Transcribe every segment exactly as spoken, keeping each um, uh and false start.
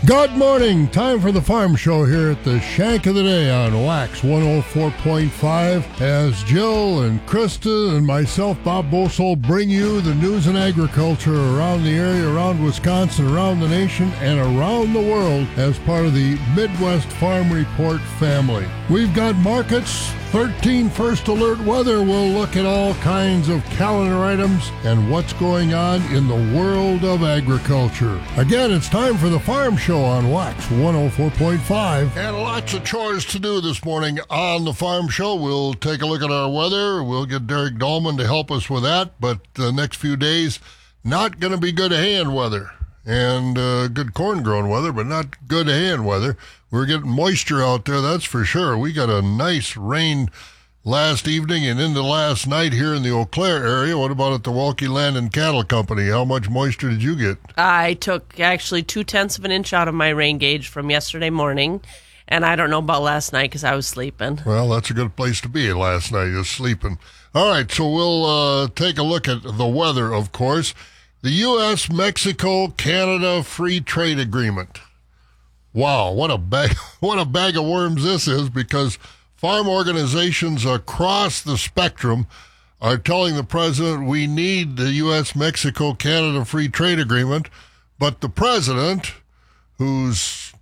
Good morning. Time for the Farm Show here at the Shank of the Day on Wax one oh four point five. As Jill and Krista and myself, Bob Bosold, bring you the news and agriculture around the area, around Wisconsin, around the nation, and around the world as part of the Midwest Farm Report family. We've got markets, thirteen First Alert weather. We'll look at all kinds of calendar items and what's going on in the world of agriculture. Again, it's time for the Farm Show on Wax one oh four point five. And lots of chores to do this morning on the Farm Show. We'll take a look at our weather. We'll get Derek Dahlman to help us with that. But the next few days, not going to be good hand weather. And uh, good corn-grown weather, but not good hand weather. We're getting moisture out there, that's for sure. We got a nice rain last evening and into last night here in the Eau Claire area. What about at the Walkie Land and Cattle Company? How much moisture did you get? I took actually two-tenths of an inch out of my rain gauge from yesterday morning, and I don't know about last night because I was sleeping. Well, that's a good place to be last night, is sleeping. All right, so we'll uh, take a look at the weather, of course. The U S Mexico Canada Free Trade Agreement. Wow, what a bag, what a bag of worms this is, because farm organizations across the spectrum are telling the president we need the U S Mexico Canada Free Trade Agreement, but the president, who's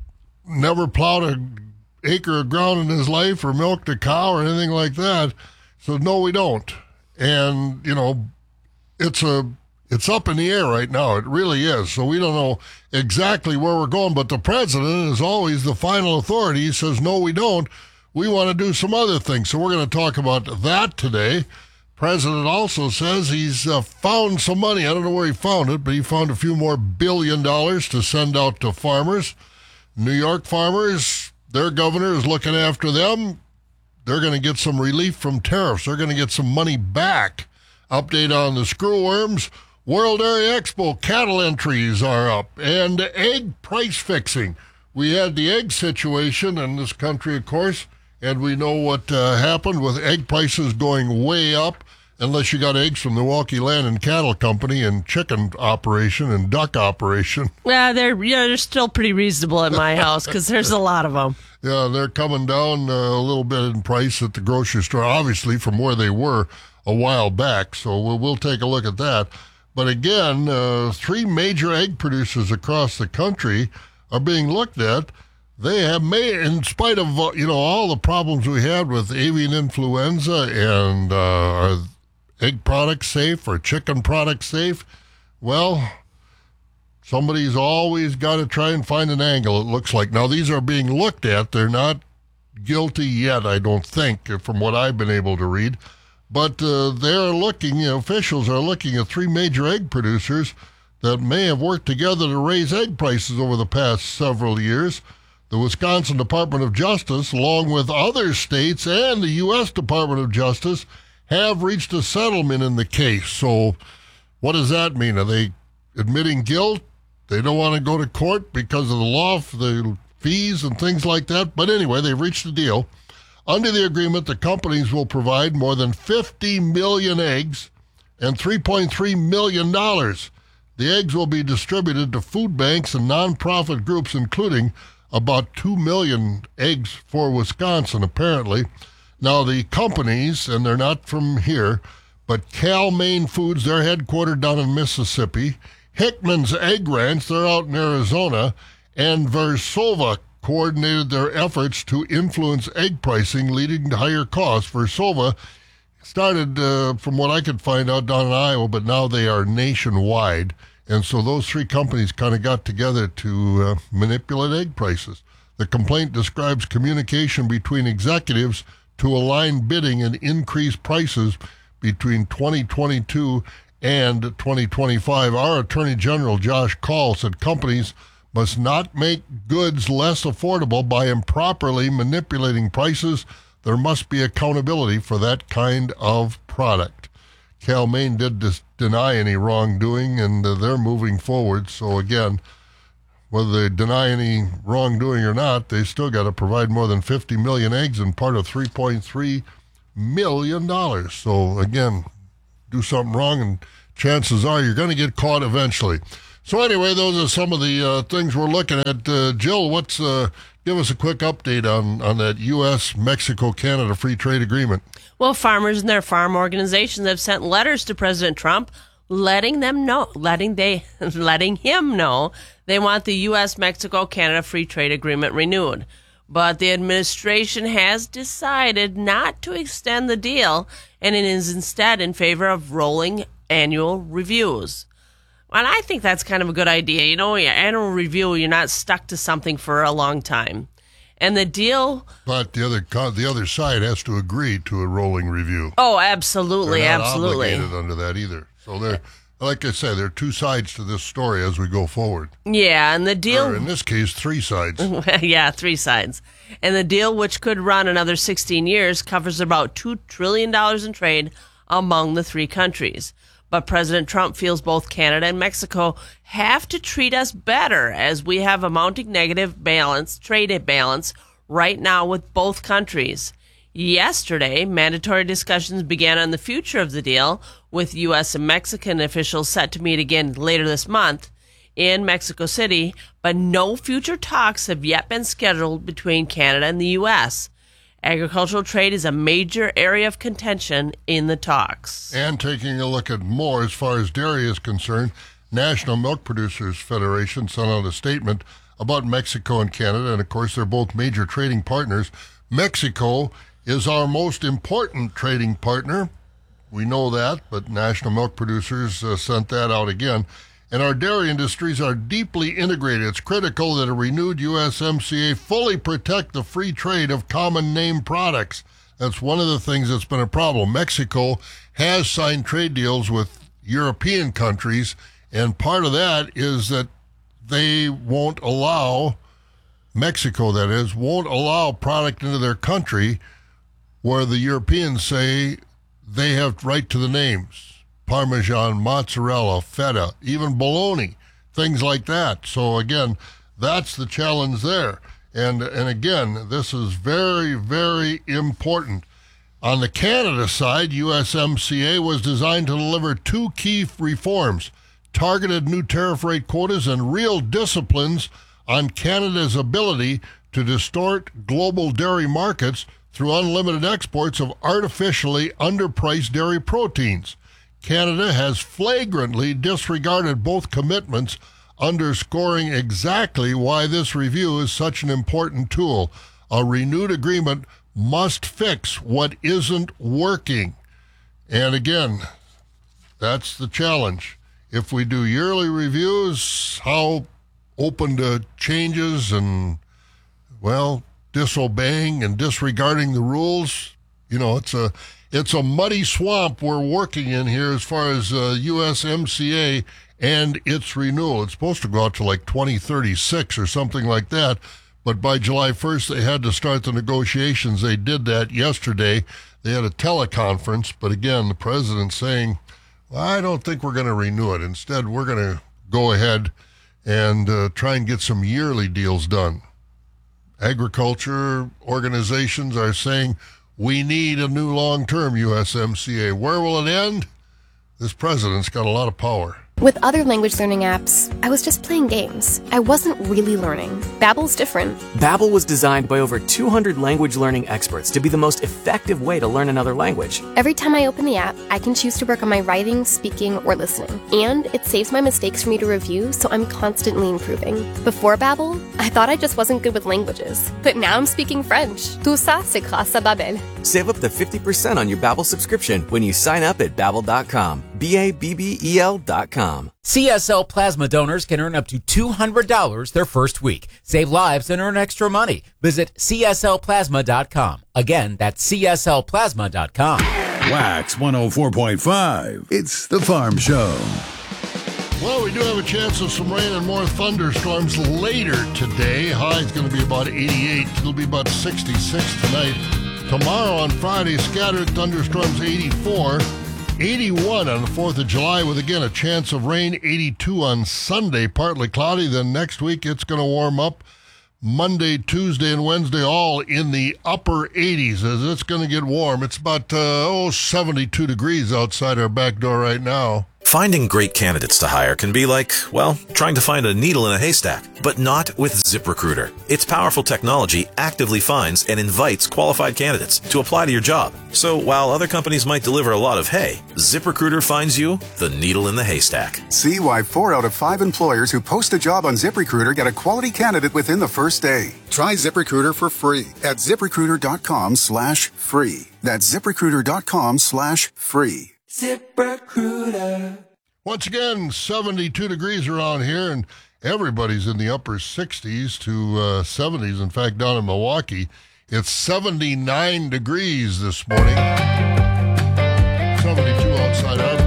never plowed an acre of ground in his life or milked a cow or anything like that, said, no, we don't. And, you know, it's a... It's up in the air right now. It really is. So we don't know exactly where we're going. But the president is always the final authority. He says, no, we don't. We want to do some other things. So we're going to talk about that today. President also says he's uh, found some money. I don't know where he found it, but he found a few more billion dollars to send out to farmers. New York farmers, their governor is looking after them. They're going to get some relief from tariffs. They're going to get some money back. Update on the screwworms. World Area Expo cattle entries are up, and egg price fixing. We had the egg situation in this country, of course, and we know what uh, happened with egg prices going way up, unless you got eggs from the Walkie Land and Cattle Company and chicken operation and duck operation. Yeah, they're yeah, they're still pretty reasonable at my house because there's a lot of them. Yeah, they're coming down uh, a little bit in price at the grocery store, obviously from where they were a while back, so we'll, we'll take a look at that. But again, uh, three major egg producers across the country are being looked at. They have made, in spite of uh, you know all the problems we had with avian influenza and uh, are egg products safe or chicken products safe? Well, somebody's always got to try and find an angle, it looks like. Now, these are being looked at. They're not guilty yet, I don't think, from what I've been able to read. But uh, they're looking, you know, officials are looking at three major egg producers that may have worked together to raise egg prices over the past several years. The Wisconsin Department of Justice, along with other states and the U S Department of Justice, have reached a settlement in the case. So what does that mean? Are they admitting guilt? They don't want to go to court because of the law, the fees and things like that. But anyway, they've reached a deal. Under the agreement, the companies will provide more than fifty million eggs and three point three million dollars. The eggs will be distributed to food banks and nonprofit groups, including about two million eggs for Wisconsin, apparently. Now, the companies, and they're not from here, but Cal-Maine Foods, they're headquartered down in Mississippi. Hickman's Egg Ranch, they're out in Arizona. And Versova coordinated their efforts to influence egg pricing, leading to higher costs. Versova started, uh, from what I could find out, down in Iowa, but now they are nationwide. And so those three companies kind of got together to uh, manipulate egg prices. The complaint describes communication between executives to align bidding and increase prices between twenty twenty-two and twenty twenty-five. Our Attorney General, Josh Kaul, said companies must not make goods less affordable by improperly manipulating prices. There must be accountability for that kind of product. Cal-Maine did dis- deny any wrongdoing, and uh, they're moving forward. So again, whether they deny any wrongdoing or not, they still got to provide more than fifty million eggs and part of three point three million dollars. So again, do something wrong, and chances are you're going to get caught eventually. So anyway, those are some of the uh, things we're looking at. Uh, Jill, what's uh, give us a quick update on, on that U S Mexico Canada Free Trade Agreement. Well, farmers and their farm organizations have sent letters to President Trump letting them know, letting they, letting him know they want the U S Mexico Canada Free Trade Agreement renewed. But the administration has decided not to extend the deal, and it is instead in favor of rolling annual reviews. And I think that's kind of a good idea. You know, your annual review, you're not stuck to something for a long time. And the deal... But the other the other side has to agree to a rolling review. Oh, absolutely, They're not absolutely. obligated under that either. So they're, like I said, there are two sides to this story as we go forward. Yeah, and the deal... Or in this case, three sides. Yeah, three sides. And the deal, which could run another sixteen years, covers about two trillion dollars in trade among the three countries. But President Trump feels both Canada and Mexico have to treat us better, as we have a mounting negative balance, trade imbalance right now with both countries. Yesterday, mandatory discussions began on the future of the deal, with U S and Mexican officials set to meet again later this month in Mexico City, but no future talks have yet been scheduled between Canada and the U S Agricultural trade is a major area of contention in the talks. And taking a look at more as far as dairy is concerned, National Milk Producers Federation sent out a statement about Mexico and Canada, and of course they're both major trading partners. Mexico is our most important trading partner. We know that, but National Milk Producers uh, sent that out again. And our dairy industries are deeply integrated. It's critical that a renewed U S M C A fully protect the free trade of common name products. That's one of the things that's been a problem. Mexico has signed trade deals with European countries, and part of that is that they won't allow, Mexico that is, won't allow product into their country where the Europeans say they have right to the names. Parmesan, mozzarella, feta, even bologna, things like that. So again, that's the challenge there. And and again, this is very, very important. On the Canada side, U S M C A was designed to deliver two key reforms: targeted new tariff rate quotas and real disciplines on Canada's ability to distort global dairy markets through unlimited exports of artificially underpriced dairy proteins. Canada has flagrantly disregarded both commitments, underscoring exactly why this review is such an important tool. A renewed agreement must fix what isn't working. And again, that's the challenge. If we do yearly reviews, how open to changes and, well, disobeying and disregarding the rules, you know, it's a it's a muddy swamp we're working in here as far as uh, U S M C A and its renewal. It's supposed to go out to like twenty thirty-six or something like that, but by July first they had to start the negotiations. They did that yesterday. They had a teleconference, but again, the president's saying, well, I don't think we're going to renew it. Instead, we're going to go ahead and uh, try and get some yearly deals done. Agriculture organizations are saying we need a new long-term U S M C A. Where will it end? This president's got a lot of power. With other language learning apps, I was just playing games. I wasn't really learning. Babbel's different. Babbel was designed by over two hundred language learning experts to be the most effective way to learn another language. Every time I open the app, I can choose to work on my writing, speaking, or listening. And it saves my mistakes for me to review, so I'm constantly improving. Before Babbel, I thought I just wasn't good with languages. But now I'm speaking French. Tout ça, c'est grâce à Babbel. Save up to fifty percent on your Babbel subscription when you sign up at babbel dot com. B A B B E L dot com. C S L plasma donors can earn up to two hundred dollars their first week. Save lives and earn extra money. Visit C S L plasma dot com. Again, that's C S L plasma dot com. Wax one oh four point five. It's the Farm Show. Well, we do have a chance of some rain and more thunderstorms later today. High is going to be about eighty-eight. It'll be about sixty-six tonight. Tomorrow on Friday, scattered thunderstorms eighty-four. eighty-one on the fourth of July with, again, a chance of rain. eighty-two on Sunday, partly cloudy. Then next week it's going to warm up. Monday, Tuesday, and Wednesday all in the upper eighties as it's going to get warm. It's about, uh, oh, seventy-two degrees outside our back door right now. Finding great candidates to hire can be like, well, trying to find a needle in a haystack, but not with ZipRecruiter. Its powerful technology actively finds and invites qualified candidates to apply to your job. So while other companies might deliver a lot of hay, ZipRecruiter finds you the needle in the haystack. See why four out of five employers who post a job on ZipRecruiter get a quality candidate within the first day. Try ZipRecruiter for free at ZipRecruiter.com slash free. That's ZipRecruiter.com slash free. ZipRecruiter. Once again, seventy-two degrees around here, and everybody's in the upper sixties to uh, seventies. In fact, down in Milwaukee, it's seventy-nine degrees this morning. seventy-two outside our